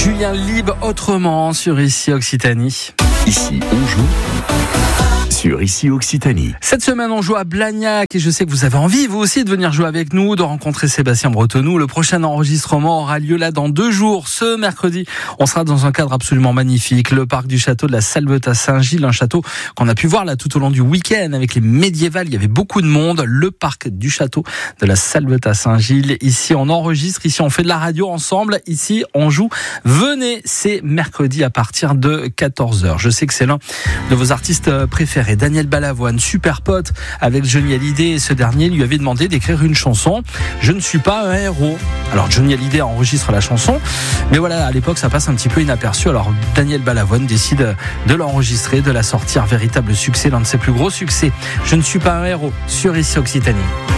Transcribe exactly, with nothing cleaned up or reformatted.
Julien Lieb, autrement sur Ici Occitanie. Ici, on joue sur Ici Occitanie. Cette semaine, on joue à Blagnac et je sais que vous avez envie, vous aussi, de venir jouer avec nous, de rencontrer Sébastien Bretonneau. Le prochain enregistrement aura lieu là dans deux jours, ce mercredi. On sera dans un cadre absolument magnifique, le parc du château de la Salvetat-Saint-Gilles, un château qu'on a pu voir là tout au long du week-end avec les médiévales. Il y avait beaucoup de monde. Le parc du château de la Salvetat-Saint-Gilles. Ici, on enregistre. Ici, on fait de la radio ensemble. Ici, on joue. Venez, c'est mercredi à partir de quatorze heures. Je sais que c'est l'un de vos artistes préférés. Daniel Balavoine, super pote avec Johnny Hallyday, et ce dernier lui avait demandé d'écrire une chanson. Je ne suis pas un héros. Alors Johnny Hallyday enregistre la chanson, mais voilà, à l'époque ça passe un petit peu inaperçu. Alors Daniel Balavoine décide de l'enregistrer, de la sortir, véritable succès, l'un de ses plus gros succès. Je ne suis pas un héros sur Ici Occitanie.